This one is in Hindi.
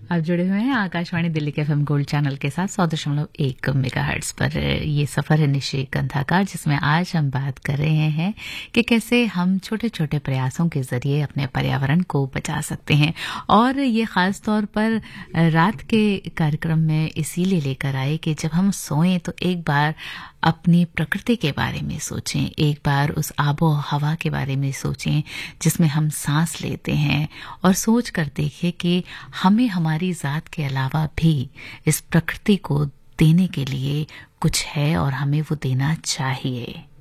आप जुड़े हुए हैं आकाशवाणी दिल्ली के एफएम गोल्ड चैनल के साथ 100.1 मेगाहर्ट्ज पर। ये सफर है निशिगंधा का, जिसमें आज हम बात कर रहे हैं कि कैसे हम छोटे छोटे प्रयासों के जरिए अपने पर्यावरण को बचा सकते हैं। और ये खास तौर पर रात के कार्यक्रम में इसीलिए लेकर आए कि जब हम सोएं तो एक बार अपनी प्रकृति के बारे में सोचें, एक बार उस आबो हवा के बारे में सोचें जिसमें हम सांस लेते हैं, और सोच कर देखें कि हमें हमारी जात के अलावा भी इस प्रकृति को देने के लिए कुछ है और हमें वो देना चाहिए।